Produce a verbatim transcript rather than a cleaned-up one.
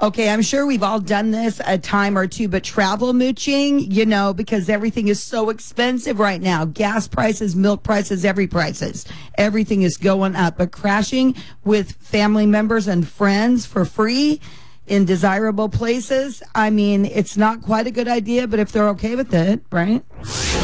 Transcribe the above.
Okay, I'm sure we've all done this a time or two, but travel mooching, you know, because everything is so expensive right now. Gas prices, milk prices, every prices. Everything is going up. But crashing with family members and friends for free in desirable places, I mean, it's not quite a good idea, but if they're okay with it, right?